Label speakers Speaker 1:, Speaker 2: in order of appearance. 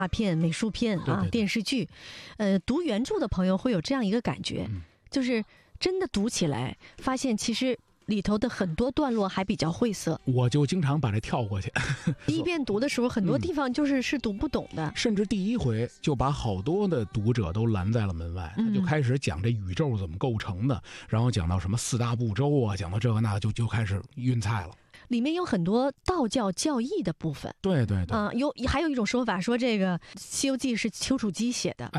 Speaker 1: 画片、美术片啊、电视剧，读原著的朋友会有这样一个感觉，就是真的读起来，发现其实里头的很多段落还比较晦涩，
Speaker 2: 我就经常把这跳过去。
Speaker 1: 第一遍读的时候，很多地方是读不懂的，
Speaker 2: 甚至第一回就把好多的读者都拦在了门外。他就开始讲这宇宙怎么构成的，然后讲到什么4大部洲啊，讲到这个那个就开始晕菜了。
Speaker 1: 里面有很多道教教义的部分。
Speaker 2: 对对对。
Speaker 1: 还有一种说法说这个《西游记》是丘处机写的。